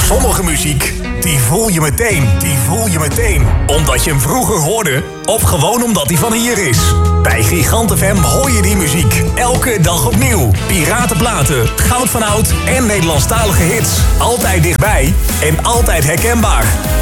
Sommige muziek, die voel je meteen. Die voel je meteen. Omdat je hem vroeger hoorde, of gewoon omdat hij van hier is. Bij Gigant FM hoor je die muziek. Elke dag opnieuw. Piratenplaten, goud van oud en Nederlandstalige hits. Altijd dichtbij en altijd herkenbaar.